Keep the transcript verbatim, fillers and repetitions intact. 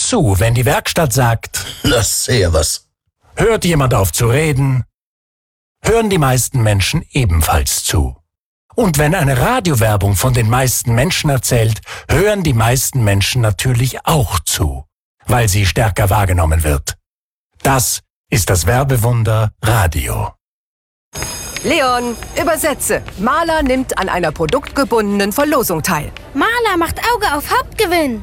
zu, wenn die Werkstatt sagt, na sehr was. Hört jemand auf zu reden, hören die meisten Menschen ebenfalls zu. Und wenn eine Radiowerbung von den meisten Menschen erzählt, hören die meisten Menschen natürlich auch zu, weil sie stärker wahrgenommen wird. Das ist das Werbewunder Radio. Leon, übersetze. Maler nimmt an einer produktgebundenen Verlosung teil. Maler macht Auge auf Hauptgewinn.